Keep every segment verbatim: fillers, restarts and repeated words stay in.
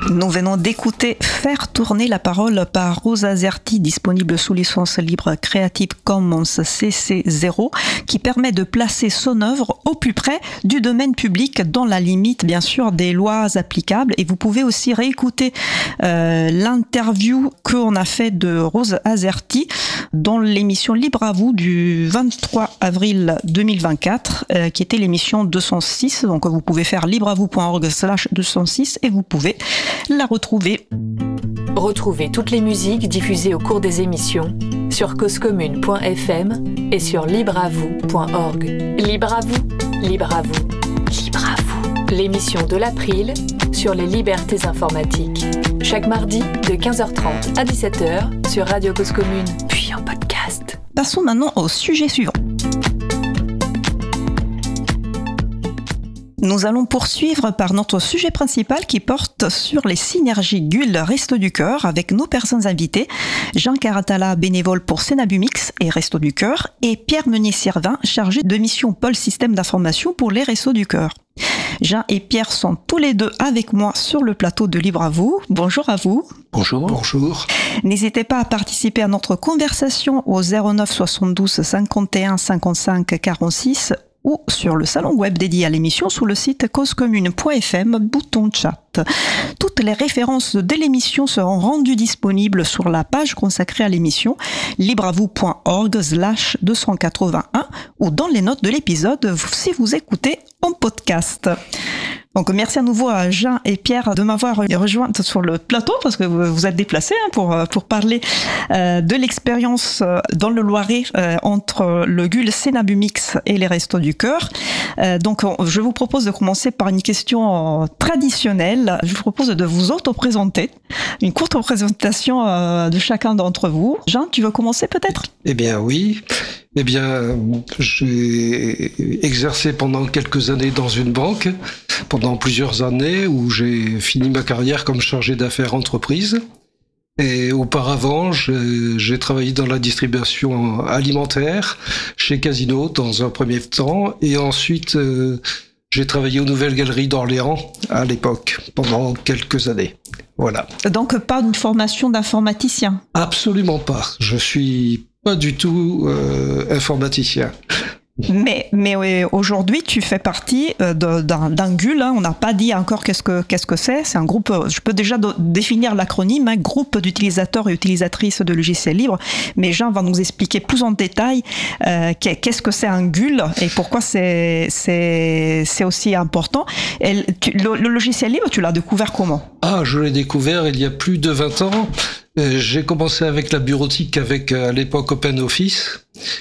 Nous venons d'écouter Faire tourner la parole par Rosa Azerti, disponible sous licence libre Creative Commons C C zéro, qui permet de placer son œuvre au plus près du domaine public dans la limite, bien sûr, des lois applicables. Et vous pouvez aussi réécouter euh, l'interview qu'on a fait de Rosa Azerti dans l'émission Libre à vous du vingt-trois avril deux mille vingt-quatre, euh, qui était l'émission deux cent six. Donc vous pouvez faire libreavou point org slash deux cent six et vous pouvez la retrouver. Retrouvez toutes les musiques diffusées au cours des émissions sur cause commune point f m et sur libreavou point org. Libre à vous, libre à vous, libre à vous. L'émission de l'April sur les libertés informatiques. Chaque mardi de quinze heures trente à dix-sept heures sur Radio Cause Commune, puis en podcast. Passons maintenant au sujet suivant. Nous allons poursuivre par notre sujet principal qui porte sur les synergies G U L Resto du Cœur avec nos personnes invitées, Jean Caratala, bénévole pour Senabumix et Resto du Cœur, et Pierre Meunier-Sirvin, chargé de mission pôle système d'information pour les Restos du Cœur. Jean et Pierre sont tous les deux avec moi sur le plateau de Libre à vous. Bonjour à vous. Bonjour. Bonjour. N'hésitez pas à participer à notre conversation au zéro neuf soixante-douze cinquante et un cinquante-cinq quarante-six ou sur le salon web dédié à l'émission sous le site cause commune point f m, bouton chat. Toutes les références de l'émission seront rendues disponibles sur la page consacrée à l'émission libreavou point org slash deux cent quatre-vingt-un ou dans les notes de l'épisode si vous écoutez en podcast. Donc merci à nouveau à Jean et Pierre de m'avoir rejoint sur le plateau parce que vous êtes déplacés hein, pour, pour parler euh, de l'expérience dans le Loiret euh, entre le G U L Senabumix et les Restos du Cœur. Euh, donc je vous propose de commencer par une question traditionnelle. Je vous propose de vous auto-présenter, une courte présentation euh, de chacun d'entre vous. Jean, tu veux commencer peut-être ? Eh bien oui. Eh bien, j'ai exercé pendant quelques années dans une banque, pendant plusieurs années, où j'ai fini ma carrière comme chargé d'affaires entreprise. Et auparavant, j'ai, j'ai travaillé dans la distribution alimentaire chez Casino dans un premier temps, et ensuite euh, j'ai travaillé aux Nouvelles Galeries d'Orléans à l'époque, pendant quelques années. Voilà. Donc pas une formation d'informaticien ? Absolument pas. Je suis pas du tout euh, informaticien. Mais, mais oui, aujourd'hui, tu fais partie de, d'un, d'un G U L. Hein. On n'a pas dit encore qu'est-ce que, qu'est-ce que c'est. C'est un groupe, je peux déjà do, définir l'acronyme, hein, groupe d'utilisateurs et utilisatrices de logiciels libres. Mais Jean va nous expliquer plus en détail euh, qu'est-ce que c'est un G U L et pourquoi c'est, c'est, c'est aussi important. Et tu, le, le logiciel libre, tu l'as découvert comment ? Ah, je l'ai découvert il y a plus de vingt ans. Euh, j'ai commencé avec la bureautique, avec à l'époque OpenOffice.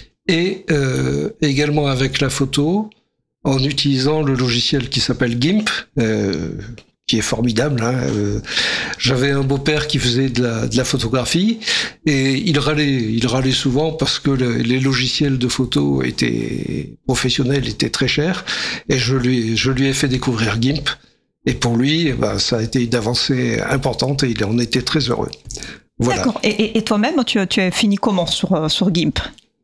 Et euh, également avec la photo, en utilisant le logiciel qui s'appelle GIMP, euh, qui est formidable. Hein. Euh, j'avais un beau-père qui faisait de la, de la photographie, et il râlait, il râlait souvent parce que le, les logiciels de photo étaient professionnels, étaient très chers, et je lui, je lui ai fait découvrir GIMP. Et pour lui, eh ben, ça a été une avancée importante, et il en était très heureux. Voilà. D'accord. Et, et, et toi-même, tu, tu as fini comment sur, sur GIMP ?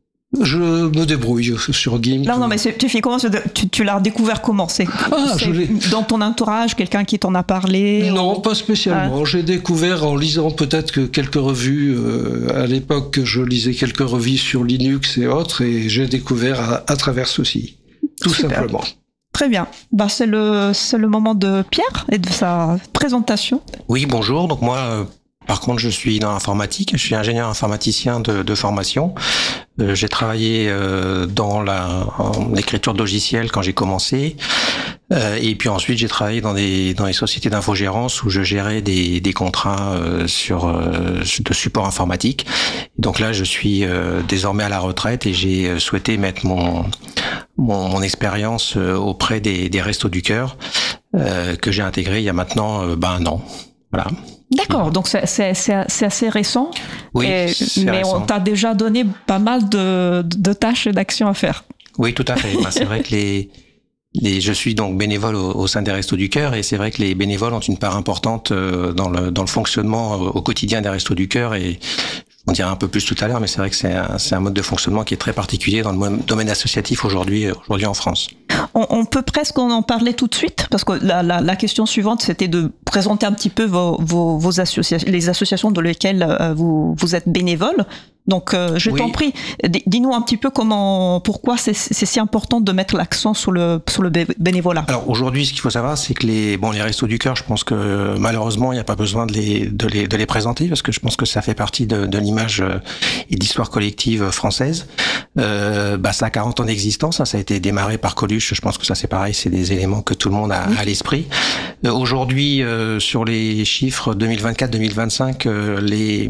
Je me débrouille sur GIMP. Non, non, mais c'est, tu fais comment ? Tu, tu l'as découvert comment ? C'est, ah, c'est je l'ai... dans ton entourage, quelqu'un qui t'en a parlé ? Non, ou... pas spécialement. Ah. J'ai découvert en lisant peut-être que quelques revues. Euh, à l'époque, je lisais quelques revues sur Linux et autres, et j'ai découvert à, à travers ceci, tout Super. Simplement. Très bien. Bah, c'est le, c'est le moment de Pierre et de sa présentation. Oui, bonjour. Donc moi... Euh... Par contre, je suis dans l'informatique, je suis ingénieur informaticien de, de formation. Euh, j'ai travaillé euh, dans la, en écriture de logiciels quand j'ai commencé. Euh, et puis ensuite, j'ai travaillé dans des dans les sociétés d'infogérance où je gérais des, des contrats euh, sur euh, de support informatique. Et donc là, je suis euh, désormais à la retraite et j'ai souhaité mettre mon mon, mon expérience auprès des, des Restos du Cœur euh, que j'ai intégré il y a maintenant euh, ben, un an. Voilà. D'accord, donc c'est, c'est, c'est, c'est assez récent. Oui, et, c'est mais récent. On t'a déjà donné pas mal de, de tâches et d'actions à faire. Oui, tout à fait. Ben, c'est vrai que les, les, je suis donc bénévole au, au sein des Restos du Cœur et c'est vrai que les bénévoles ont une part importante dans le, dans le fonctionnement au quotidien des Restos du Cœur et On dira un peu plus tout à l'heure, mais c'est vrai que c'est un, c'est un mode de fonctionnement qui est très particulier dans le domaine associatif aujourd'hui, aujourd'hui en France. On, on peut presque en parler tout de suite, parce que la, la, la question suivante, c'était de présenter un petit peu vos, vos, vos associations, les associations dans lesquelles vous, vous êtes bénévole. Donc, euh, je oui. t'en prie, dis-nous un petit peu comment, pourquoi c'est, c'est si important de mettre l'accent sur le, sur le bénévolat. Alors aujourd'hui, ce qu'il faut savoir, c'est que les, bon, les Restos du Cœur, je pense que malheureusement, il n'y a pas besoin de les, de les, de les présenter, parce que je pense que ça fait partie de, de l'image et de l'histoire collective française. Euh, bah, ça a quarante ans d'existence, ça, ça a été démarré par Coluche. Je pense que ça, c'est pareil, c'est des éléments que tout le monde a oui. à l'esprit. Euh, aujourd'hui, euh, sur les chiffres deux mille vingt-quatre deux mille vingt-cinq, euh, les,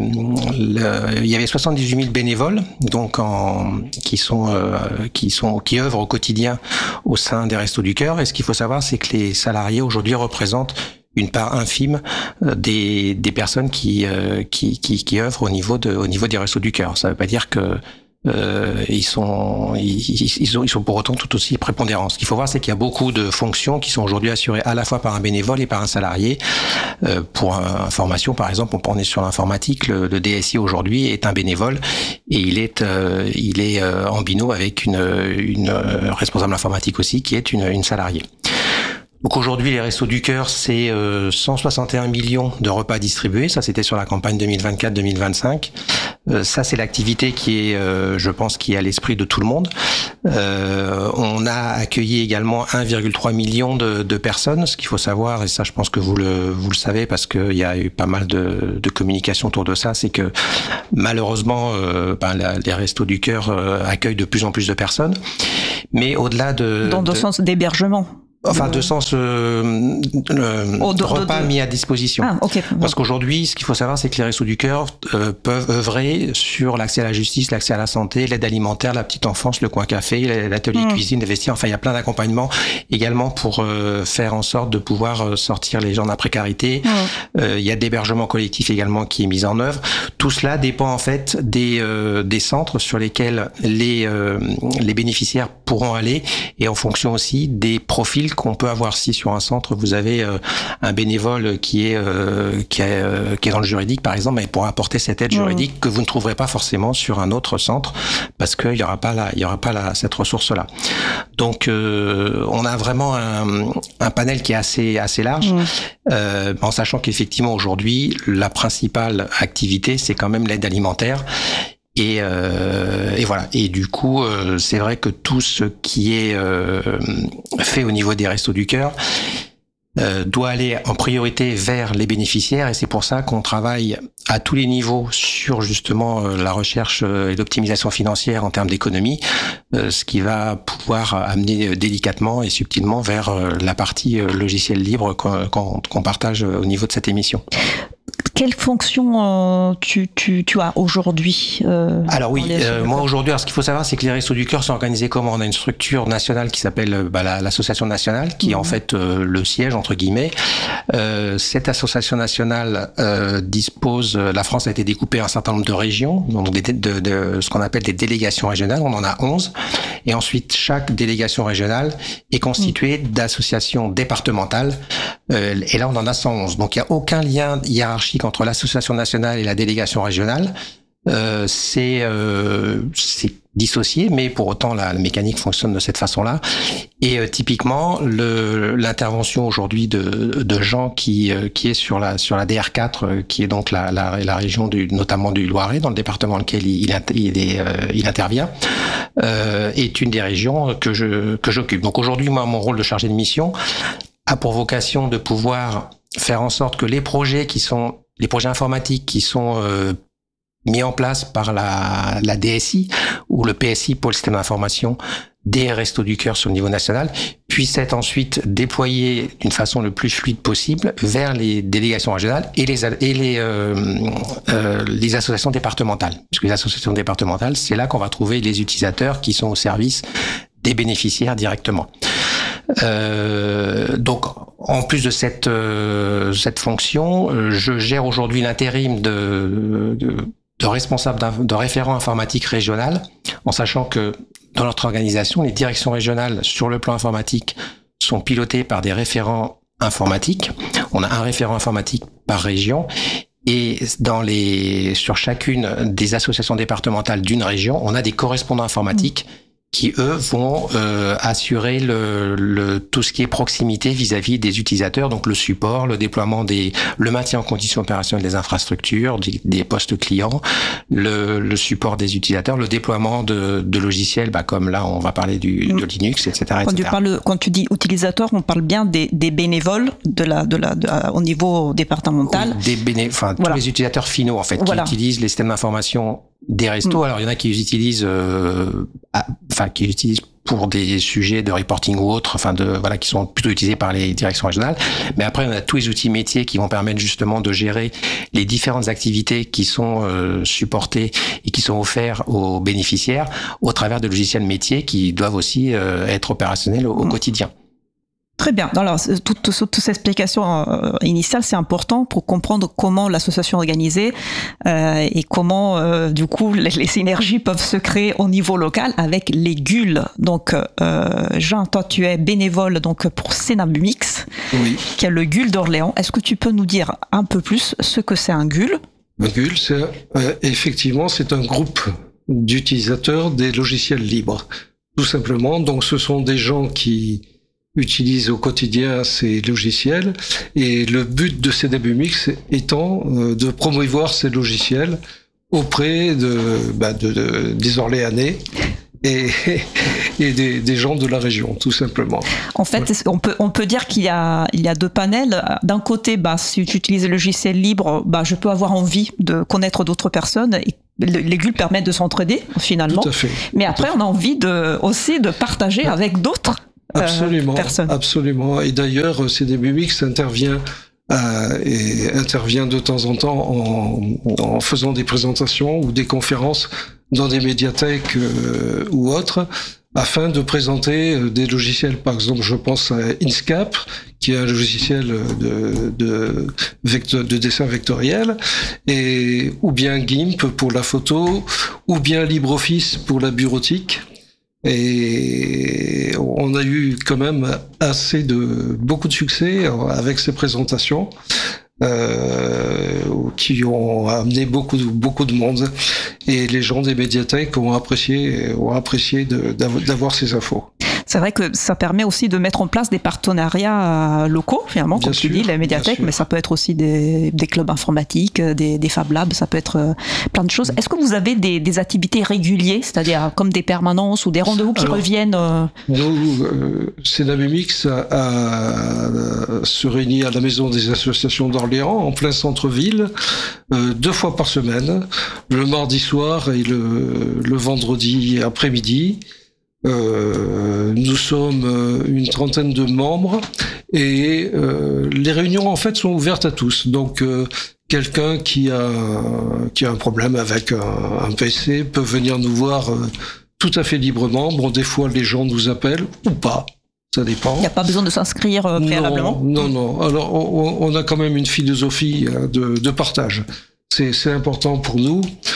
le, il y avait soixante-dix-huit mille bénévoles, donc en, qui sont euh, qui sont qui œuvrent au quotidien au sein des Restos du Cœur. Et ce qu'il faut savoir, c'est que les salariés aujourd'hui représentent une part infime euh, des des personnes qui euh, qui qui qui œuvrent au niveau de au niveau des Restos du Cœur. Ça veut pas dire que Euh, ils sont, ils, ils, sont, ils sont pour autant tout aussi prépondérants. Ce qu'il faut voir, c'est qu'il y a beaucoup de fonctions qui sont aujourd'hui assurées à la fois par un bénévole et par un salarié. Euh, pour information, par exemple, on est sur l'informatique, le, le D S I aujourd'hui est un bénévole et il est, euh, il est euh, en binôme avec une, une responsable informatique aussi qui est une, une salariée. Donc aujourd'hui, les Restos du Cœur, c'est euh, cent soixante et un millions de repas distribués. Ça, c'était sur la campagne deux mille vingt-quatre deux mille vingt-cinq. Euh, ça, c'est l'activité qui est, euh, je pense, qui est à l'esprit de tout le monde. Euh, on a accueilli également un virgule trois million de, de personnes. Ce qu'il faut savoir, et ça, je pense que vous le, vous le savez, parce qu'il y a eu pas mal de, de communication autour de ça, c'est que malheureusement, euh, ben, la, les Restos du Cœur euh, accueillent de plus en plus de personnes. Mais au-delà de... Dans le de... sens d'hébergement. Enfin, de sens euh, le oh, de, repas de, de... mis à disposition. Ah, okay. Parce qu'aujourd'hui, ce qu'il faut savoir, c'est que les Restos du Cœur euh, peuvent œuvrer sur l'accès à la justice, l'accès à la santé, l'aide alimentaire, la petite enfance, le coin café, l'atelier mmh. cuisine, les vestiaires. Enfin, il y a plein d'accompagnements également pour euh, faire en sorte de pouvoir sortir les gens de la précarité. Mmh. Euh, il y a de l'hébergement collectif également qui est mis en œuvre. Tout cela dépend en fait des euh, des centres sur lesquels les euh, les bénéficiaires pourront aller et en fonction aussi des profils qu'on peut avoir. Si sur un centre vous avez euh, un bénévole qui est euh, qui, est, euh, qui est dans le juridique par exemple, il pourra apporter cette aide juridique mmh. que vous ne trouverez pas forcément sur un autre centre parce qu'il y aura pas la, il y aura pas la, cette ressource là. Donc euh, on a vraiment un, un panel qui est assez assez large, mmh. euh, en sachant qu'effectivement aujourd'hui la principale activité c'est quand même l'aide alimentaire. Et, euh, et voilà. Et du coup, euh, c'est vrai que tout ce qui est euh, fait au niveau des Restos du Cœur euh, doit aller en priorité vers les bénéficiaires. Et c'est pour ça qu'on travaille à tous les niveaux sur justement euh, la recherche et l'optimisation financière en termes d'économie, euh, ce qui va pouvoir amener délicatement et subtilement vers euh, la partie euh, logiciel libre qu'on, qu'on, qu'on partage au niveau de cette émission. Quelle fonction euh, tu, tu, tu as aujourd'hui euh, Alors oui, euh, moi aujourd'hui, alors ce qu'il faut savoir, c'est que les Restos du Cœur sont organisés comment ? On a une structure nationale qui s'appelle bah, la, l'association nationale, qui mmh. est en fait euh, le siège entre guillemets. Euh, cette association nationale euh, dispose, la France a été découpée en un certain nombre de régions, donc des, de, de ce qu'on appelle des délégations régionales. On en a onze, et ensuite chaque délégation régionale est constituée mmh. d'associations départementales. Euh, et là, on en a cent onze. Donc il y a aucun lien hiérarchique entre l'association nationale et la délégation régionale. Euh, c'est, euh, c'est dissocié, mais pour autant la, la mécanique fonctionne de cette façon-là. Et euh, typiquement, le, l'intervention aujourd'hui de, de Jean qui, euh, qui est sur la sur la D R quatre, euh, qui est donc la, la, la région du, notamment du Loiret, dans le département dans lequel il, il, il, est, euh, il intervient, euh, est une des régions que je que j'occupe. Donc aujourd'hui, moi, mon rôle de chargé de mission a pour vocation de pouvoir faire en sorte que les projets qui sont les projets informatiques qui sont euh, mis en place par la, la D S I ou le P S I, Pôle Système d'Information des Restos du Cœur sur le niveau national, puissent être ensuite déployés d'une façon le plus fluide possible vers les délégations régionales et les et les euh, euh, les associations départementales. Puisque les associations départementales, c'est là qu'on va trouver les utilisateurs qui sont au service des bénéficiaires directement. Euh, donc, en plus de cette euh, cette fonction, euh, je gère aujourd'hui l'intérim de, de, de responsable de référent informatique régional, en sachant que dans notre organisation, les directions régionales sur le plan informatique sont pilotées par des référents informatiques. On a un référent informatique par région. Et dans les, sur chacune des associations départementales d'une région, on a des correspondants informatiques mmh. qui, eux, vont euh, assurer le, le, tout ce qui est proximité vis-à-vis des utilisateurs, donc le support, le déploiement des, le maintien en condition opérationnelle des infrastructures, des, des postes clients, le, le support des utilisateurs, le déploiement de, de logiciels, bah, comme là, on va parler du, de Linux, et cetera, et cetera. Quand tu parles, quand tu dis utilisateurs, on parle bien des, des bénévoles de la, de la, de, au niveau départemental. Oui, des béné, enfin, voilà. Tous les utilisateurs finaux, en fait, voilà. qui utilisent les systèmes d'information des restos. Mmh. Alors, il y en a qui les utilisent, euh, à, enfin, qui les utilisent pour des sujets de reporting ou autres, enfin, de, voilà, qui sont plutôt utilisés par les directions régionales. Mais après, on a tous les outils métiers qui vont permettre justement de gérer les différentes activités qui sont euh, supportées et qui sont offertes aux bénéficiaires au travers de logiciels métiers qui doivent aussi euh, être opérationnels au, au mmh. quotidien. Très bien. Alors, toute, toute, toute cette explication euh, initiale, c'est important pour comprendre comment l'association est organisée euh, et comment, euh, du coup, les, les synergies peuvent se créer au niveau local avec les G U L. Donc, euh, Jean, toi, tu es bénévole donc pour Cénabumix, oui. qui est le G U L d'Orléans. Est-ce que tu peux nous dire un peu plus ce que c'est un G U L ? Un G U L, c'est, euh, effectivement, c'est un groupe d'utilisateurs des logiciels libres, tout simplement. Donc, ce sont des gens qui utilisent au quotidien ces logiciels, et le but de Cénabumix étant euh, de promouvoir ces logiciels auprès de, bah de, de des Orléanais et, et des, des gens de la région, tout simplement. En fait, ouais. on peut on peut dire qu'il y a il y a deux panels. D'un côté, bah si tu utilises le logiciel libre, bah je peux avoir envie de connaître d'autres personnes. Et les G U L permettent de s'entraider finalement. Tout à fait. Mais après, on a envie de aussi de partager avec d'autres. Absolument, euh, absolument. Et d'ailleurs, Cénabumix intervient euh, et intervient de temps en temps en, en faisant des présentations ou des conférences dans des médiathèques euh, ou autres, afin de présenter des logiciels. Par exemple, je pense à Inkscape, qui est un logiciel de, de, vecteur, de dessin vectoriel, et ou bien GIMP pour la photo, ou bien LibreOffice pour la bureautique. Et on a eu quand même assez de beaucoup de succès avec ces présentations euh, qui ont amené beaucoup beaucoup de monde, et les gens des médiathèques ont apprécié ont apprécié de, d'avoir ces infos. C'est vrai que ça permet aussi de mettre en place des partenariats locaux, finalement, bien comme sûr, tu dis, les médiathèques, mais ça peut être aussi des, des clubs informatiques, des, des Fab Labs, ça peut être plein de choses. Est-ce que vous avez des, des activités régulières, c'est-à-dire comme des permanences ou des rendez-vous qui Alors, reviennent euh... Nous, euh, Cénabumix a, a, se réunit à la Maison des associations d'Orléans, en plein centre-ville, euh, deux fois par semaine, le mardi soir et le, le vendredi après-midi. Euh, nous sommes une trentaine de membres, et euh, les réunions en fait sont ouvertes à tous. Donc euh, quelqu'un qui a qui a un problème avec un, un P C peut venir nous voir euh, tout à fait librement. Bon, des fois les gens nous appellent ou pas, ça dépend. Il n'y a pas besoin de s'inscrire euh, préalablement. Non, non, non. Alors on, on a quand même une philosophie de, de partage. C'est, c'est important pour nous.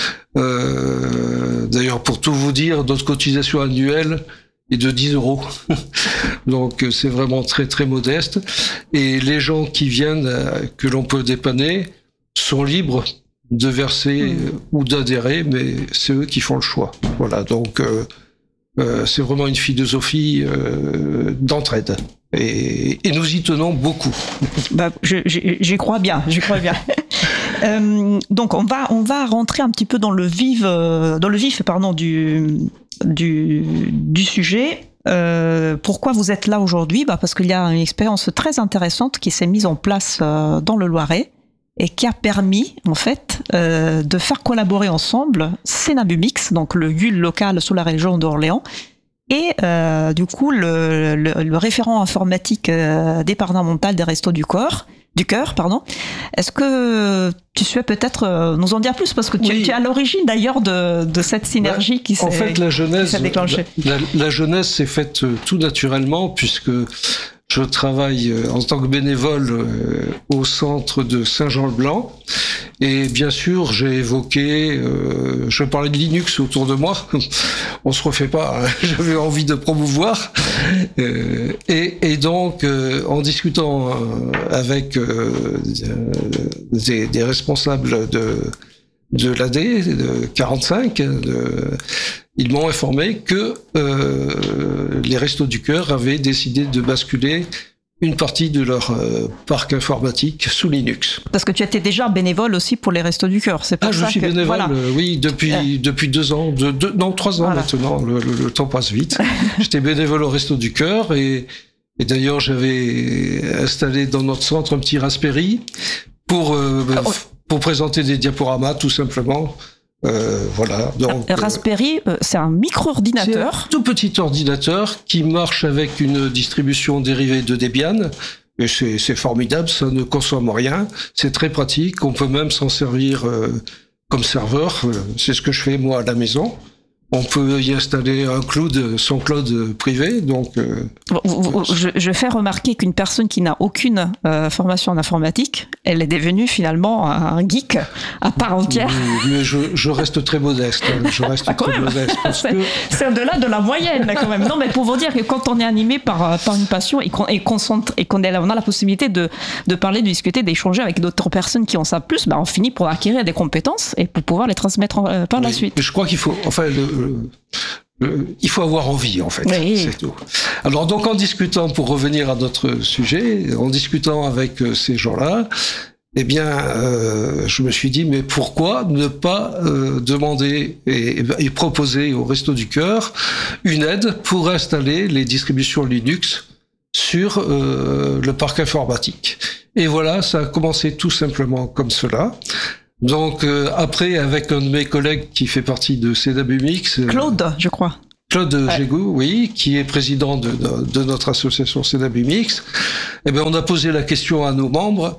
Euh, d'ailleurs, pour tout vous dire, notre cotisation annuelle est de dix euros. Donc, c'est vraiment très, très modeste. Et les gens qui viennent, que l'on peut dépanner, sont libres de verser mmh. ou d'adhérer, mais c'est eux qui font le choix. Voilà. Donc, euh, euh, c'est vraiment une philosophie euh, d'entraide. Et, et nous y tenons beaucoup. Bah, je, je, j'y crois bien, j'y crois bien. euh, donc on va on va rentrer un petit peu dans le vif euh, dans le vif pardon du du du sujet. Euh, pourquoi vous êtes là aujourd'hui ? Bah parce qu'il y a une expérience très intéressante qui s'est mise en place euh, dans le Loiret et qui a permis en fait euh, de faire collaborer ensemble Cénabumix, donc le G U L local sous la région d'Orléans, et euh, du coup le, le, le référent informatique euh, départemental des Restos du Corps, du Cœur, pardon. Est-ce que tu souhaites peut-être euh, nous en dire plus, parce que tu, oui. tu es à l'origine d'ailleurs de, de cette synergie bah, qui, s'est, en fait, la genèse, qui s'est déclenchée. La, la, la genèse s'est faite tout naturellement, puisque je travaille en tant que bénévole au centre de Saint-Jean-le-Blanc. Et bien sûr, j'ai évoqué, euh, je parlais de Linux autour de moi. On se refait pas, hein. J'avais envie de promouvoir. Euh, et, et donc, euh, en discutant euh, avec euh, des, des responsables de, de l'A D, de quarante-cinq, de, ils m'ont informé que euh, les Restos du Cœur avaient décidé de basculer une partie de leur euh, parc informatique sous Linux. Parce que tu étais déjà bénévole aussi pour les Restos du Cœur, c'est pour ah, ça que... je suis bénévole, voilà. euh, oui, depuis, euh... depuis deux ans, de, de, non, trois ans voilà. maintenant, le, le, le temps passe vite. J'étais bénévole au Restos du Cœur et, et d'ailleurs j'avais installé dans notre centre un petit Raspberry pour, euh, ah, oh. pour présenter des diaporamas tout simplement. Euh, voilà. Donc, Raspberry, euh, c'est un micro-ordinateur. C'est un tout petit ordinateur qui marche avec une distribution dérivée de Debian. Et c'est, c'est formidable, ça ne consomme rien. C'est très pratique. On peut même s'en servir euh, comme serveur. C'est ce que je fais moi à la maison. On peut y installer un cloud, son cloud privé, donc... Euh, je, je fais remarquer qu'une personne qui n'a aucune euh, formation en informatique, elle est devenue finalement un geek à part entière. Oui, mais je, je reste très modeste, hein, je reste très même. modeste. Parce c'est, que... c'est au-delà de la moyenne, quand même. Non, mais pour vous dire que quand on est animé par, par une passion et qu'on, et qu'on, et qu'on est, on a la possibilité de, de parler, de discuter, d'échanger avec d'autres personnes qui en savent plus, bah on finit pour acquérir des compétences et pour pouvoir les transmettre euh, par oui, la suite. Je crois qu'il faut... Enfin, le, Le, le, il faut avoir envie, en fait. Oui. C'est tout. Alors, donc, en discutant, pour revenir à notre sujet, en discutant avec euh, ces gens-là, eh bien, euh, je me suis dit, mais pourquoi ne pas euh, demander et, et proposer au Restos du Cœur une aide pour installer les distributions Linux sur euh, le parc informatique. Et voilà, ça a commencé tout simplement comme cela. Donc euh, après, avec un de mes collègues qui fait partie de C W M X... Claude, euh, je crois. Claude ouais. Gégou, oui, qui est président de, de, de notre association C W M X, eh ben, on a posé la question à nos membres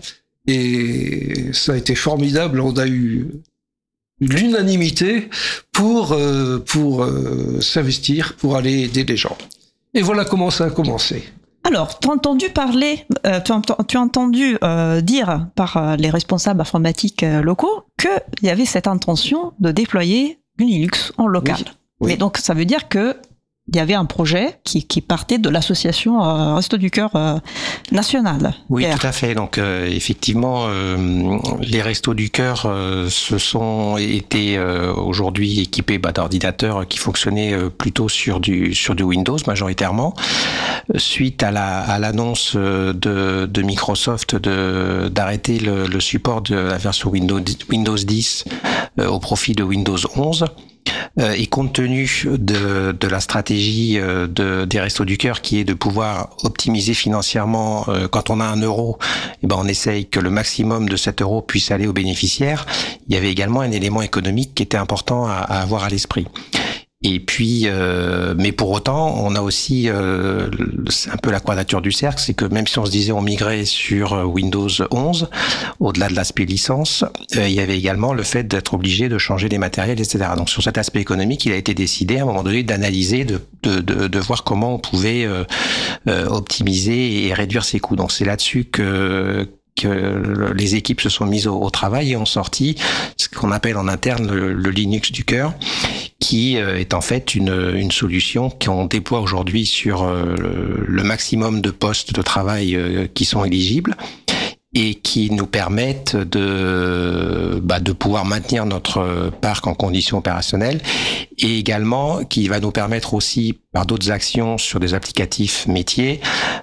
et ça a été formidable. On a eu l'unanimité pour, euh, pour euh, s'investir, pour aller aider les gens. Et voilà comment ça a commencé. Alors, tu as entendu parler, euh, tu, as, tu as entendu euh, dire par euh, les responsables informatiques euh, locaux qu'il y avait cette intention de déployer du Linux en local. Oui, oui. Mais donc, ça veut dire que il y avait un projet qui, qui partait de l'association euh, Restos du Cœur euh, nationale. Oui, R. tout à fait. Donc, euh, effectivement, euh, les Restos du Cœur euh, se sont été euh, aujourd'hui équipés bah, d'ordinateurs qui fonctionnaient euh, plutôt sur du sur du Windows majoritairement, suite à la à l'annonce de de Microsoft de d'arrêter le, le support de la version Windows Windows dix euh, au profit de Windows onze. Euh, et compte tenu de, de la stratégie euh, de, des Restos du Cœur qui est de pouvoir optimiser financièrement, euh, quand on a un euro, eh ben on essaye que le maximum de cet euro puisse aller aux bénéficiaires. Il y avait également un élément économique qui était important à, à avoir à l'esprit. Et puis, euh, mais pour autant, on a aussi, euh, c'est un peu la quadrature du cercle, c'est que même si on se disait on migrait sur Windows onze, au-delà de l'aspect licence, euh, il y avait également le fait d'être obligé de changer les matériels, et cetera. Donc sur cet aspect économique, il a été décidé à un moment donné d'analyser, de, de, de, de voir comment on pouvait euh, euh, optimiser et réduire ses coûts. Donc c'est là-dessus que que les équipes se sont mises au, au travail et ont sorti ce qu'on appelle en interne le, le Linux du cœur, qui est en fait une, une solution qu'on déploie aujourd'hui sur le, le maximum de postes de travail qui sont éligibles et qui nous permettent de, bah, de pouvoir maintenir notre parc en conditions opérationnelles, et également qui va nous permettre aussi, par d'autres actions sur des applicatifs métiers,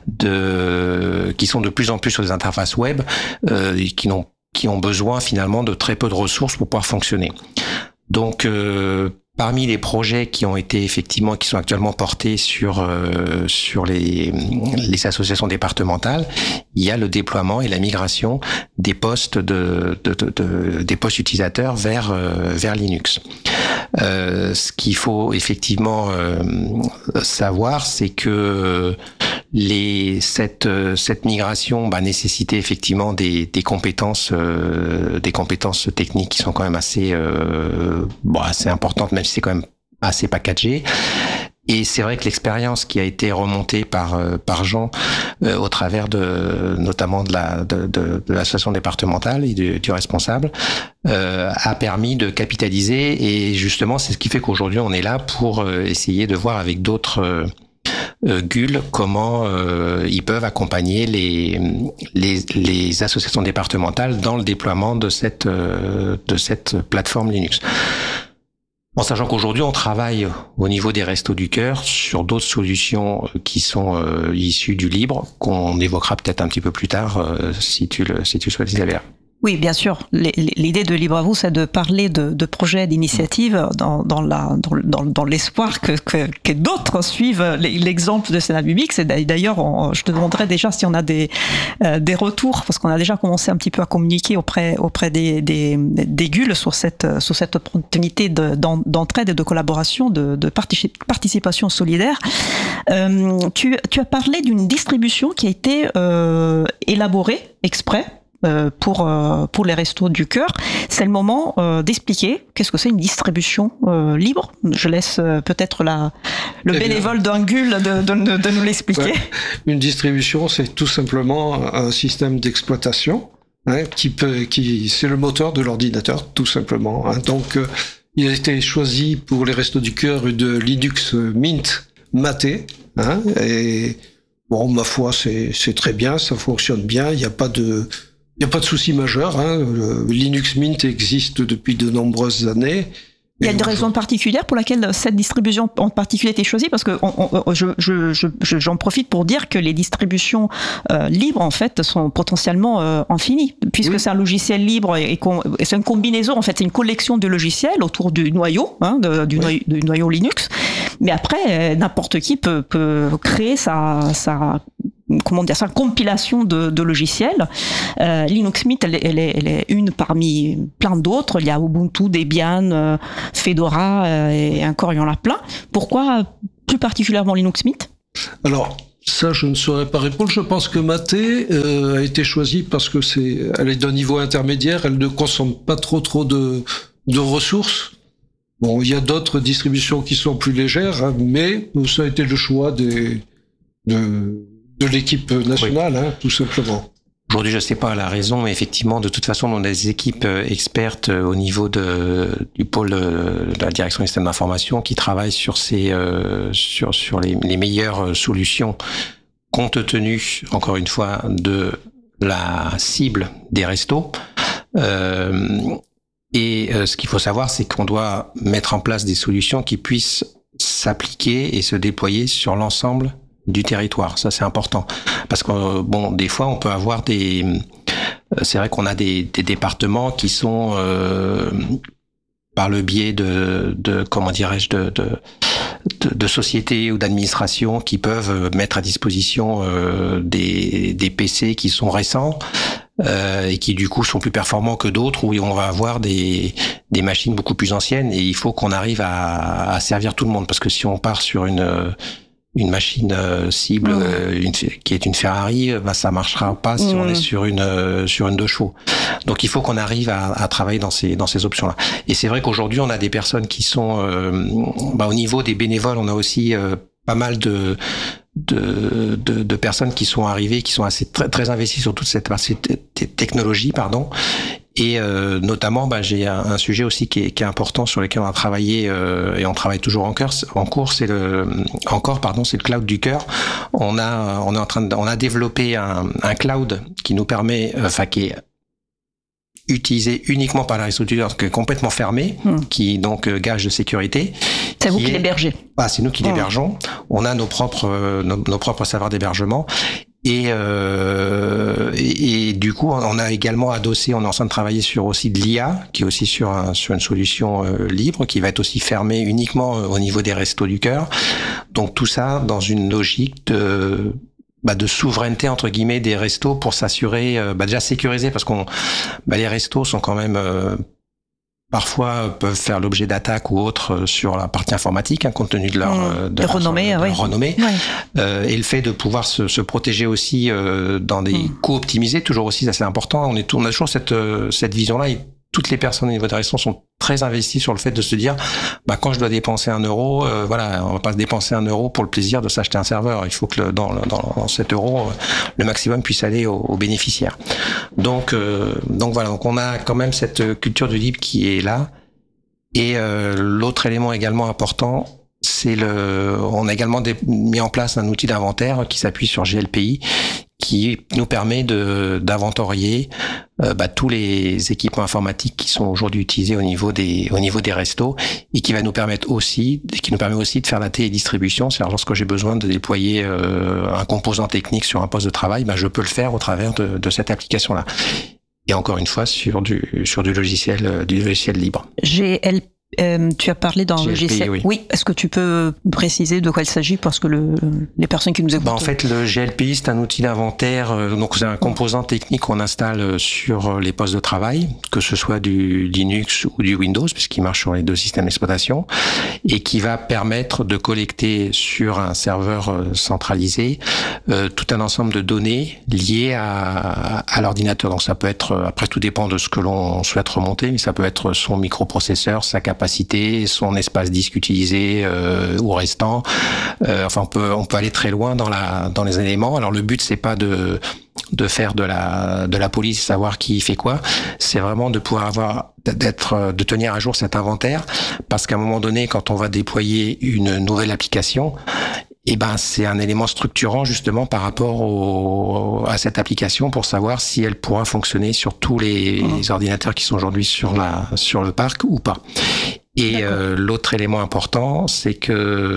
de, qui sont de plus en plus sur des interfaces web, euh, et qui n'ont, qui ont besoin finalement de très peu de ressources pour pouvoir fonctionner. Donc, euh, parmi les projets qui ont été effectivement, qui sont actuellement portés sur euh, sur les les associations départementales, il y a le déploiement et la migration des postes de, de, de, de des postes utilisateurs vers euh, vers Linux. Euh, ce qu'il faut effectivement euh, savoir, c'est que les cette cette migration bah, nécessitait effectivement des des compétences euh, des compétences techniques qui sont quand même assez euh, bon, assez importantes, même si c'est quand même assez packagé. Et c'est vrai que l'expérience qui a été remontée par par Jean euh, au travers de notamment de la de, de, de l'association départementale et du, du responsable euh, a permis de capitaliser, et justement c'est ce qui fait qu'aujourd'hui on est là pour euh, essayer de voir avec d'autres euh, euh, G U L comment euh, ils peuvent accompagner les les les associations départementales dans le déploiement de cette euh, de cette plateforme Linux. En sachant qu'aujourd'hui, on travaille au niveau des Restos du Cœur sur d'autres solutions qui sont euh, issues du libre, qu'on évoquera peut-être un petit peu plus tard, euh, si tu le, si tu souhaites, Isabelle. Oui, bien sûr. L'idée de Libre à vous, c'est de parler de, de projets, d'initiatives dans, dans, la, dans, dans, dans l'espoir que, que, que d'autres suivent l'exemple de Cénabubix. Et d'ailleurs, on, je te demanderai déjà si on a des, euh, des retours, parce qu'on a déjà commencé un petit peu à communiquer auprès, auprès des, des, des G U L sur cette, sur cette opportunité d'entraide et de collaboration, de, de participation solidaire. Euh, tu, tu as parlé d'une distribution qui a été euh, élaborée exprès pour pour les Restos du Cœur. C'est le moment euh, d'expliquer qu'est-ce que c'est une distribution euh, libre. Je laisse euh, peut-être la le eh bénévole d'un G U L de, de, de nous l'expliquer. Ouais. Une distribution, c'est tout simplement un système d'exploitation hein, qui peut qui c'est le moteur de l'ordinateur, tout simplement. Hein. Donc euh, il a été choisi pour les Restos du Cœur de Linux Mint Mate. Hein, et bon, ma foi, c'est c'est très bien, ça fonctionne bien. Il n'y a pas de Il n'y a pas de souci majeur. Hein. Le Linux Mint existe depuis de nombreuses années. Il y a une raison particulière pour laquelle cette distribution en particulier a été choisie, parce que on, on, je, je, je, j'en profite pour dire que les distributions euh, libres en fait sont potentiellement euh, infinies, puisque oui. c'est un logiciel libre et, et c'est une combinaison en fait, c'est une collection de logiciels autour du noyau, hein, de, du, oui. noyau du noyau Linux. Mais après, n'importe qui peut, peut créer sa, sa comment dire, sa compilation de, de logiciels. Euh, Linux Mint, elle, elle, est, elle est une parmi plein d'autres. Il y a Ubuntu, Debian, euh, Fedora euh, et encore il y en a plein. Pourquoi plus particulièrement Linux Mint ? Alors, ça, je ne saurais pas répondre. Je pense que Mate euh, a été choisie parce que c'est, elle est d'un niveau intermédiaire. Elle ne consomme pas trop trop de, de ressources. Bon, il y a d'autres distributions qui sont plus légères, hein, mais ça a été le choix des de de l'équipe nationale, oui. hein, tout simplement. Aujourd'hui, je ne sais pas la raison, mais effectivement, de toute façon, on a des équipes expertes au niveau de, du pôle de la direction des systèmes d'information qui travaillent sur ces, euh, sur, sur les, les meilleures solutions, compte tenu, encore une fois, de la cible des restos. Euh, et euh, ce qu'il faut savoir, c'est qu'on doit mettre en place des solutions qui puissent s'appliquer et se déployer sur l'ensemble du territoire. Ça, c'est important. Parce que, bon, des fois, on peut avoir des... C'est vrai qu'on a des, des départements qui sont, euh, par le biais de, de comment dirais-je, de, de, de, de sociétés ou d'administrations qui peuvent mettre à disposition euh, des, des P C qui sont récents euh, et qui, du coup, sont plus performants que d'autres, où on va avoir des, des machines beaucoup plus anciennes, et il faut qu'on arrive à, à servir tout le monde. Parce que si on part sur une... une machine euh, cible mmh. euh, une, qui est une Ferrari, bah ça marchera pas si mmh. on est sur une euh, sur une deux chevaux. Donc il faut qu'on arrive à, à travailler dans ces dans ces options-là. Et c'est vrai qu'aujourd'hui on a des personnes qui sont euh, bah, au niveau des bénévoles, on a aussi euh, pas mal de de, de de personnes qui sont arrivées, qui sont assez très, très investies sur toute cette partie technologie, pardon. Et euh, notamment, bah, j'ai un, un sujet aussi qui est, qui est important sur lequel on a travaillé euh, et on travaille toujours en, cœur, en cours, c'est le encore pardon, c'est le cloud du cœur. On a on est en train de, on a développé un, un cloud qui nous permet, enfin euh, qui est utilisé uniquement par la Restos du Cœur, qui est complètement fermé, mmh. qui donc euh, gage de sécurité. C'est vous qui l'hébergez. Ah, c'est nous qui mmh. l'hébergeons. On a nos propres euh, nos, nos propres serveurs d'hébergement. Et, euh, et, et du coup, on a également adossé, on est en train de travailler sur aussi de l'I A, qui est aussi sur, un, sur une solution euh, libre, qui va être aussi fermée uniquement au niveau des Restos du Cœur. Donc tout ça dans une logique de, bah, de souveraineté entre guillemets des restos pour s'assurer, euh, bah, déjà sécuriser, parce qu'on, bah, les restos sont quand même euh, parfois peuvent faire l'objet d'attaques ou autres sur la partie informatique, hein, compte tenu de leur, mmh, de de leur, renommée, de oui. leur renommée. Oui. Euh, et le fait de pouvoir se, se protéger aussi euh, dans des mmh. coûts optimisés, toujours aussi, ça c'est important. On est, on a toujours cette cette vision-là. Et toutes les personnes au niveau des restaurants sont très investies sur le fait de se dire, bah, quand je dois dépenser un euro, euh, voilà, on va pas se dépenser un euro pour le plaisir de s'acheter un serveur. Il faut que le, dans, dans, dans cet euro, le maximum puisse aller aux, aux bénéficiaires. Donc, euh, donc voilà, donc on a quand même cette culture du libre qui est là. Et euh, l'autre élément également important, c'est le, on a également des, mis en place un outil d'inventaire qui s'appuie sur G L P I, qui nous permet de d'inventorier euh, bah, tous les équipements informatiques qui sont aujourd'hui utilisés au niveau des au niveau des restos, et qui va nous permettre aussi, qui nous permet aussi de faire la télédistribution. C'est-à-dire, lorsque j'ai besoin de déployer euh, un composant technique sur un poste de travail, bah, je peux le faire au travers de, de cette application-là. Et encore une fois, sur du sur du logiciel du logiciel libre. G L P Euh, tu as parlé d'un logiciel. Oui. oui. Est-ce que tu peux préciser de quoi il s'agit, parce que le, les personnes qui nous écoutent. Bah en fait, le G L P I, c'est un outil d'inventaire. Euh, donc, c'est un composant technique qu'on installe sur les postes de travail, que ce soit du Linux ou du Windows, puisqu'il marche sur les deux systèmes d'exploitation, et qui va permettre de collecter sur un serveur centralisé euh, tout un ensemble de données liées à, à l'ordinateur. Donc, ça peut être, après, tout dépend de ce que l'on souhaite remonter, mais ça peut être son microprocesseur, sa capacité, son espace disque utilisé euh, ou restant. Euh, enfin, on peut on peut aller très loin dans la dans les éléments. Alors le but, c'est pas de de faire de la de la police, savoir qui fait quoi. C'est vraiment de pouvoir avoir d'être de tenir à jour cet inventaire, parce qu'à un moment donné, quand on va déployer une nouvelle application, eh ben, c'est un élément structurant justement par rapport au, à cette application, pour savoir si elle pourra fonctionner sur tous les, mmh. les ordinateurs qui sont aujourd'hui sur la sur le parc ou pas. Et euh, l'autre élément important, c'est que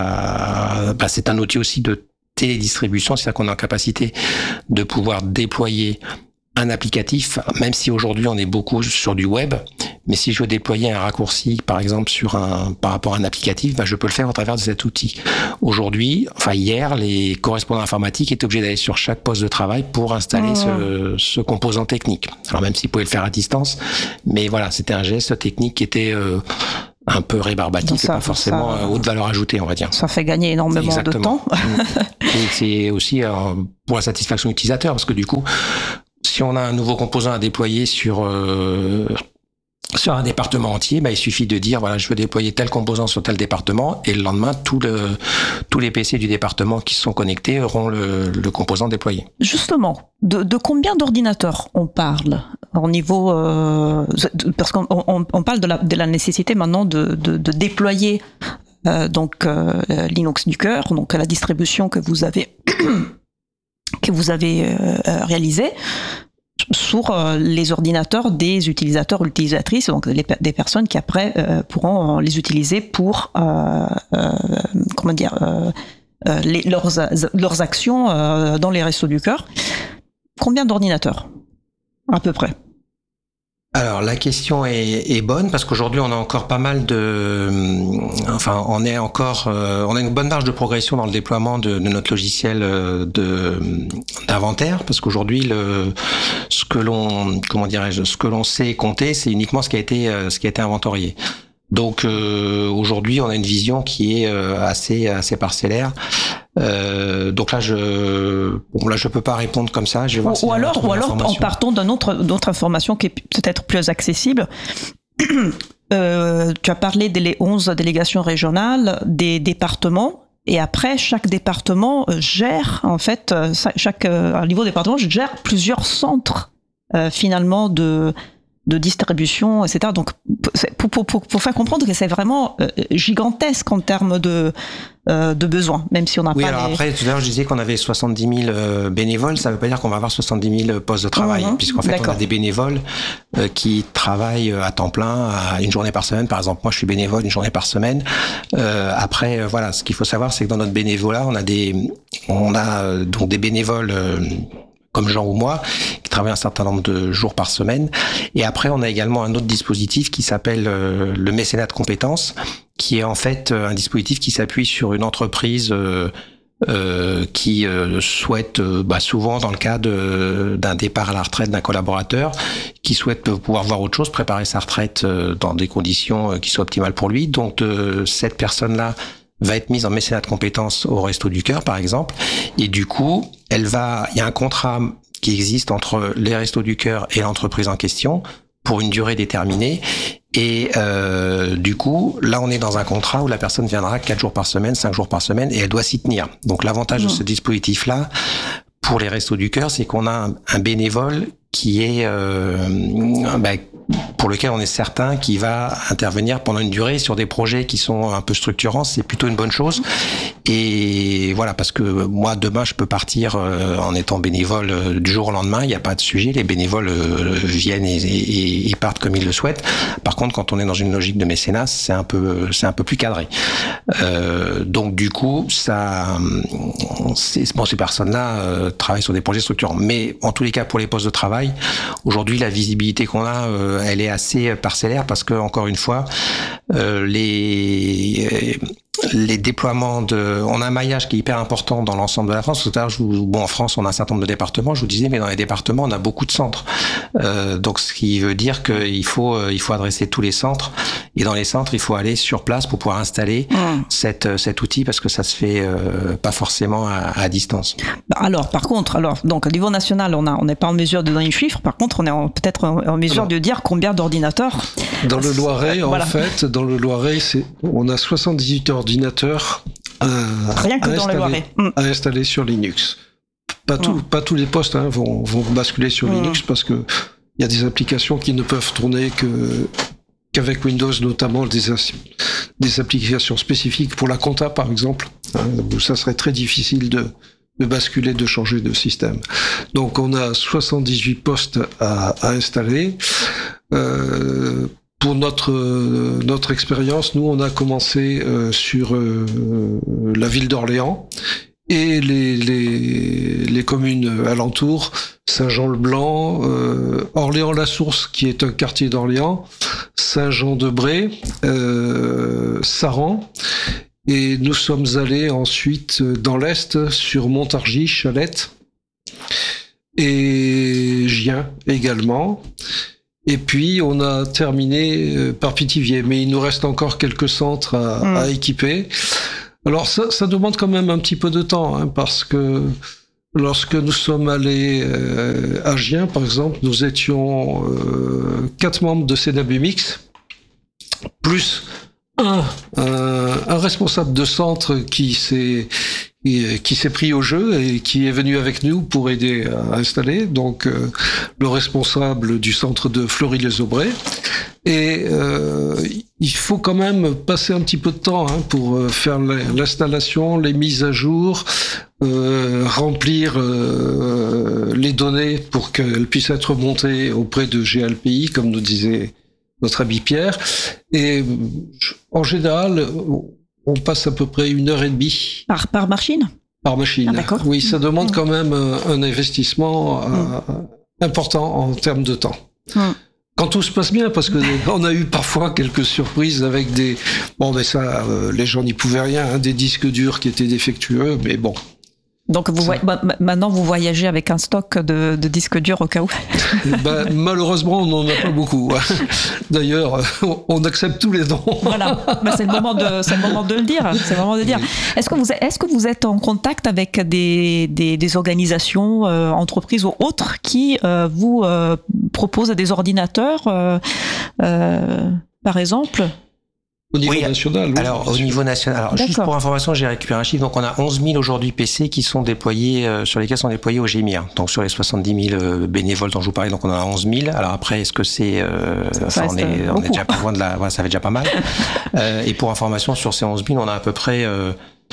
ça, bah, c'est un outil aussi de télédistribution, c'est-à-dire qu'on est en capacité de pouvoir déployer un applicatif, même si aujourd'hui on est beaucoup sur du web, mais si je veux déployer un raccourci, par exemple, sur un, par rapport à un applicatif, bah, je peux le faire au travers de cet outil. Aujourd'hui, enfin hier, les correspondants informatiques étaient obligés d'aller sur chaque poste de travail pour installer mmh. ce, ce composant technique. Alors même s'ils pouvaient le faire à distance, mais voilà, c'était un geste technique qui était euh, un peu rébarbatif, ça, et pas forcément ça, haute valeur ajoutée, on va dire. Ça fait gagner énormément Exactement. de temps. Et c'est aussi euh, pour la satisfaction utilisateur, parce que du coup, si on a un nouveau composant à déployer sur euh, sur un département entier, bah, il suffit de dire voilà, je veux déployer tel composant sur tel département, et le lendemain, tout le, tous les P C du département qui sont connectés auront le, le composant déployé. Justement, de, de combien d'ordinateurs on parle au niveau euh, parce qu'on on, on parle de la, de la nécessité maintenant de, de, de déployer euh, donc euh, Linux du cœur, donc la distribution que vous avez que vous avez euh, réalisée sur euh, les ordinateurs des utilisateurs ou utilisatrices, donc les, des personnes qui après euh, pourront les utiliser pour euh, euh, comment dire euh, euh, les, leurs, leurs actions euh, dans les restos du cœur. Combien d'ordinateurs à peu près? Alors la question est, est bonne, parce qu'aujourd'hui on a encore pas mal de, enfin on est encore, euh, on a une bonne marge de progression dans le déploiement de, de notre logiciel de d'inventaire, parce qu'aujourd'hui le ce que l'on, comment dirais-je, ce que l'on sait compter, c'est uniquement ce qui a été ce qui a été inventorié. Donc euh, aujourd'hui, on a une vision qui est euh, assez assez parcellaire. Euh, donc là, je bon là, je peux pas répondre comme ça. Je vais voir ou, si ou alors, ou alors, en partant d'une autre d'autres informations qui est peut-être plus accessible. euh, tu as parlé des onze délégations régionales, des départements. Et après, chaque département gère, en fait, chaque à niveau département gère plusieurs centres euh, finalement de de distribution, et cetera. Donc, pour, pour, pour, pour faire comprendre que c'est vraiment euh, gigantesque en termes de, euh, de besoins, même si on n'a oui, pas... Oui, alors les... après, tout à l'heure, je disais qu'on avait soixante-dix mille euh, bénévoles, ça ne veut pas dire qu'on va avoir soixante-dix mille postes de travail, mmh, puisqu'en fait, d'accord. on a des bénévoles euh, qui travaillent à temps plein, à une journée par semaine. Par exemple, moi, je suis bénévole une journée par semaine. Euh, après, euh, voilà, ce qu'il faut savoir, c'est que dans notre bénévolat, on a des, on a euh, donc des bénévoles... Euh, comme Jean ou moi, qui travaillent un certain nombre de jours par semaine. Et après, on a également un autre dispositif qui s'appelle euh, le mécénat de compétences, qui est en fait un dispositif qui s'appuie sur une entreprise euh, euh, qui euh, souhaite, euh, bah, souvent dans le cas de, d'un départ à la retraite d'un collaborateur, qui souhaite pouvoir voir autre chose, préparer sa retraite euh, dans des conditions euh, qui soient optimales pour lui. Donc, euh, cette personne-là va être mise en mécénat de compétences au Resto du Cœur, par exemple. Et du coup, elle va, il y a un contrat qui existe entre les Restos du Cœur et l'entreprise en question pour une durée déterminée. Et euh, du coup, là, on est dans un contrat où la personne viendra quatre jours par semaine, cinq jours par semaine, et elle doit s'y tenir. Donc, l'avantage mmh. de ce dispositif-là, pour les Restos du Cœur, c'est qu'on a un, un bénévole qui est euh, bah, pour lequel on est certain qu'il va intervenir pendant une durée sur des projets qui sont un peu structurants. C'est plutôt une bonne chose. Et voilà, parce que moi, demain, je peux partir euh, en étant bénévole euh, du jour au lendemain. Il n'y a pas de sujet. Les bénévoles euh, viennent et, et, et partent comme ils le souhaitent. Par contre, quand on est dans une logique de mécénat, c'est un peu, c'est un peu plus cadré. Euh, donc, du coup, ça, c'est, bon, ces personnes-là euh, travaillent sur des projets structurants. Mais en tous les cas, pour les postes de travail, aujourd'hui, la visibilité qu'on a, euh, elle est assez parcellaire parce que, encore une fois, euh, les les déploiements de, on a un maillage qui est hyper important dans l'ensemble de la France. Tout à l'heure, je vous, bon, en France, on a un certain nombre de départements. Je vous disais, mais dans les départements, on a beaucoup de centres. Euh, donc, ce qui veut dire qu'il faut, il faut adresser tous les centres. Et dans les centres, il faut aller sur place pour pouvoir installer mmh. cette, cet outil parce que ça se fait euh, pas forcément à, à distance. Alors, par contre, alors, donc, au niveau national, on a, on n'est pas en mesure de donner un chiffre. Par contre, on est en, peut-être en, en mesure alors, de dire combien d'ordinateurs. Dans le Loiret, voilà. en fait, dans le Loiret, c'est, on a soixante-dix-huit ordinateurs à, Rien que à, dans installer, le Loiret. à installer sur Linux. Pas, tout, mmh. pas tous les postes hein, vont, vont basculer sur mmh. Linux parce que il y a des applications qui ne peuvent tourner que qu'avec Windows, notamment des, des applications spécifiques pour la compta, par exemple, hein, où ça serait très difficile de, de basculer, de changer de système. Donc, on a soixante-dix-huit postes à, à installer. Euh, pour notre notre expérience, nous, on a commencé euh, sur euh, la ville d'Orléans et les les, les communes alentours, Saint-Jean-le-Blanc, euh, Orléans-la-Source, qui est un quartier d'Orléans, Saint-Jean-de-Bray, euh, Saran, et nous sommes allés ensuite dans l'Est, sur Montargis, Chalette, et Gien également. Et puis, on a terminé par Pithiviers, mais il nous reste encore quelques centres à, mmh. à équiper. Alors, ça, ça demande quand même un petit peu de temps, hein, parce que lorsque nous sommes allés euh, à Gien, par exemple, nous étions euh, quatre membres de C N A B M X, plus un, un, un responsable de centre qui s'est qui s'est pris au jeu et qui est venu avec nous pour aider à installer, donc euh, le responsable du centre de Fleury-les-Aubrais. Et euh, il faut quand même passer un petit peu de temps hein, pour faire l'installation, les mises à jour, euh, remplir euh, les données pour qu'elles puissent être montées auprès de G L P I, comme nous disait notre ami Pierre. Et en général, on passe à peu près une heure et demie. Par, par machine ? Par machine. Ah, d'accord. Oui, ça demande mmh. quand même un investissement mmh. euh, important en termes de temps. Mmh. Quand tout se passe bien, parce que on a eu parfois quelques surprises avec des... Bon, mais ça, euh, les gens n'y pouvaient rien, hein, des disques durs qui étaient défectueux, mais bon. Donc vous voyez, bah, maintenant vous voyagez avec un stock de, de disques durs au cas où. Ben, malheureusement, on n'en a pas beaucoup. D'ailleurs, on accepte tous les dons. Voilà, ben, c'est le moment de, c'est le moment de le dire. C'est le moment de dire. Est-ce que vous, est-ce que vous êtes en contact avec des, des, des organisations, euh, entreprises ou autres qui euh, vous euh, proposent des ordinateurs, euh, euh, par exemple? Au niveau oui, national, oui. Alors, au niveau national, alors, juste pour information, j'ai récupéré un chiffre. Donc, on a onze mille aujourd'hui P C qui sont déployés, euh, sur lesquels sont déployés au G M I R. Donc, sur les soixante-dix mille euh, bénévoles dont je vous parlais, donc on en a onze mille. Alors après, est-ce que c'est, euh, enfin, on est, on est déjà pas loin de la, voilà, ça fait déjà pas mal. euh, et pour information, sur ces onze mille, on a à peu près, euh,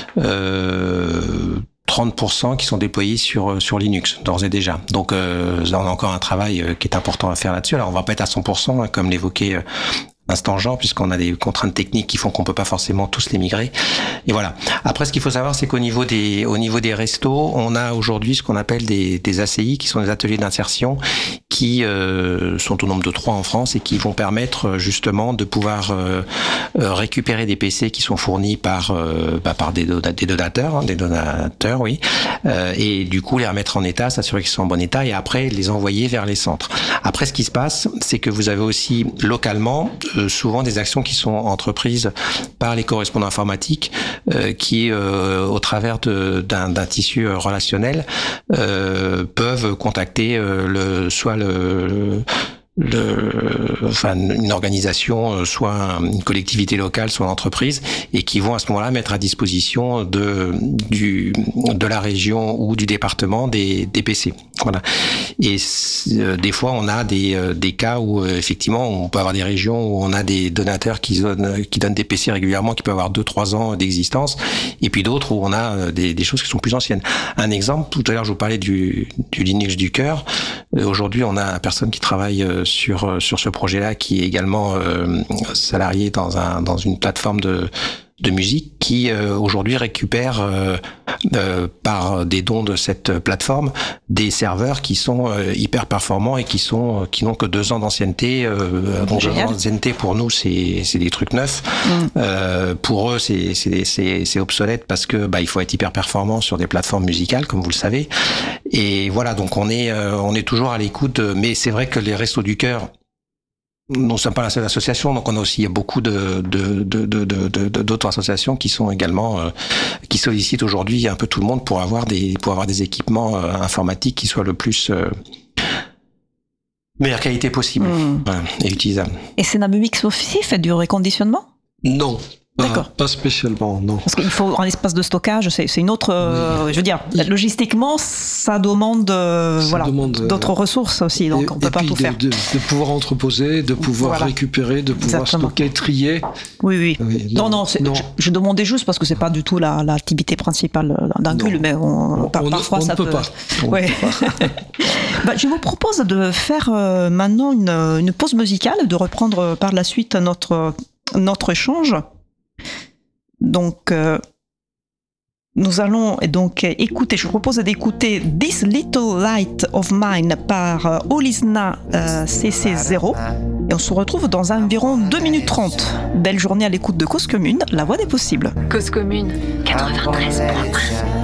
euh, trente pour cent qui sont déployés sur sur Linux d'ores et déjà. Donc euh, là, on a encore un travail euh, qui est important à faire là-dessus. Alors, on va pas être à cent pour cent, hein, comme l'évoquait euh, instant genre, puisqu'on a des contraintes techniques qui font qu'on peut pas forcément tous les migrer. Et voilà. Après, ce qu'il faut savoir, c'est qu'au niveau des, au niveau des restos, on a aujourd'hui ce qu'on appelle des, des A C I, qui sont des ateliers d'insertion, qui euh, sont au nombre de trois en France et qui vont permettre justement de pouvoir euh, récupérer des P C qui sont fournis par, euh, bah, par des, des donateurs, hein, des donateurs, oui, euh, et du coup les remettre en état, s'assurer qu'ils sont en bon état, et après les envoyer vers les centres. Après, ce qui se passe, c'est que vous avez aussi localement euh, souvent des actions qui sont entreprises par les correspondants informatiques, euh, qui, euh, au travers de, d'un, d'un tissu relationnel, euh, peuvent contacter euh, le, soit le, le, enfin, une organisation, soit une collectivité locale, soit une entreprise, et qui vont à ce moment-là mettre à disposition de, du, de la région ou du département des, des P C. Voilà. Et euh, des fois, on a des, euh, des cas où, euh, effectivement, on peut avoir des régions où on a des donateurs qui donnent, qui donnent des P C régulièrement, qui peuvent avoir deux, trois ans d'existence, et puis d'autres où on a euh, des, des choses qui sont plus anciennes. Un exemple, tout à l'heure, je vous parlais du, du Linux du cœur. Euh, aujourd'hui, on a une personne qui travaille euh, sur, sur ce projet-là, qui est également euh, salarié dans, un, dans une plateforme de de musique qui euh, aujourd'hui récupère euh, euh, par des dons de cette plateforme des serveurs qui sont euh, hyper performants et qui sont euh, qui n'ont que deux ans d'ancienneté. Euh, donc deux ans d'ancienneté pour nous c'est c'est des trucs neufs. Mm. Euh, pour eux c'est c'est c'est c'est obsolète parce que bah il faut être hyper performant sur des plateformes musicales comme vous le savez. Et voilà, donc on est euh, on est toujours à l'écoute. De, mais c'est vrai que les Restos du Cœur, nous ne sommes pas la seule association, donc on a aussi beaucoup de, de, de, de, de, de d'autres associations qui sont également euh, qui sollicitent aujourd'hui un peu tout le monde pour avoir des pour avoir des équipements euh, informatiques qui soient le plus euh, meilleure qualité possible mmh. voilà, et utilisables. Et Cénamumix aussi fait du reconditionnement ? Non. D'accord. Pas, pas spécialement, non. Parce qu'il faut un espace de stockage, c'est, c'est une autre. Euh, oui. Je veux dire, logistiquement, ça demande, euh, ça voilà, demande, d'autres ressources aussi, donc et, on peut pas puis tout de, faire. De, de pouvoir entreposer, de pouvoir voilà. récupérer, de pouvoir Exactement. stocker, trier. Oui, oui. oui non, non, non, non. Je, je demandais juste parce que c'est pas du tout la, l'activité principale d'un cul, mais on, on, par, parfois on ça ne peut. peut pas. On ouais. peut pas. bah, je vous propose de faire euh, maintenant une, une pause musicale, de reprendre par la suite notre notre échange. Donc, euh, nous allons donc écouter, je vous propose d'écouter This Little Light of Mine par euh, Olisna euh, C C zéro. Et on se retrouve dans environ deux minutes trente. Belle journée à l'écoute de Cause Commune, la voix des possibles. Cause Commune, quatre-vingt-treize point un.